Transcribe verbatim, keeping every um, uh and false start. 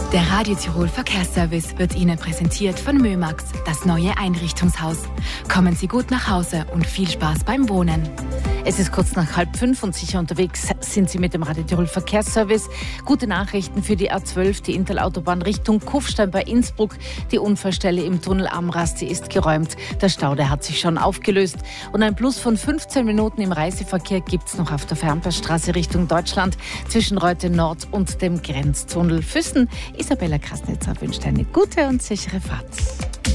Der Radio Tirol Verkehrsservice wird Ihnen präsentiert von Mömax, das neue Einrichtungshaus. Kommen Sie gut nach Hause und viel Spaß beim Wohnen. Es ist kurz nach halb fünf und sicher unterwegs sind Sie mit dem Radio Tirol Verkehrsservice. Gute Nachrichten für die A zwölf, die Interlautobahn Richtung Kufstein bei Innsbruck. Die Unfallstelle im Tunnel Amras, die ist geräumt. Der Stau, der hat sich schon aufgelöst. Und ein Plus von fünfzehn Minuten im Reiseverkehr gibt es noch auf der Fernpassstraße Richtung Deutschland zwischen Reute Nord und dem Grenztunnel Füssen. Isabella Krasnitzer wünscht eine gute und sichere Fahrt.